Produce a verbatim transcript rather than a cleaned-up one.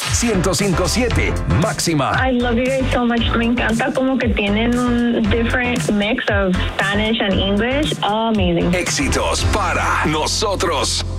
ciento cinco punto siete Máxima. I love you guys so much. Me encanta como que tienen un different mix of Spanish and English. Oh, amazing. Éxitos para nosotros.